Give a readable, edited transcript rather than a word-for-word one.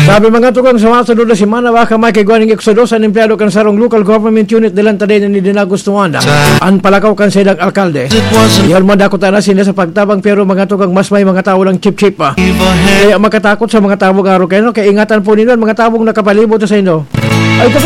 Sabi mga tukang sa mga sunod na simana, baka may kiguaning eksodo sa empleyado kan sarong local government unit dilantade na ni dinagustuhan. Ang palakaw kan sa ilang alkalde. Iyon mo dakutan na sila sa pagtabang pero mga tukang mas may mga tao lang chip-chip pa. Kaya makatakot sa mga tao araw kayo. Kaya ingatan po ninyo mga taong nakapalibot sa inyo. Ay,